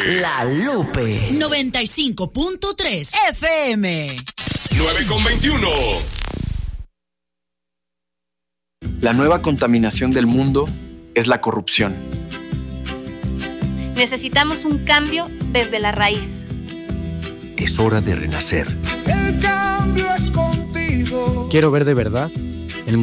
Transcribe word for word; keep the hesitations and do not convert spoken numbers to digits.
La Lupe. noventa y cinco punto tres F M. nueve con veintiuno. La nueva contaminación del mundo es la corrupción. Necesitamos un cambio desde la raíz. Es hora de renacer. El cambio es contigo. Quiero ver de verdad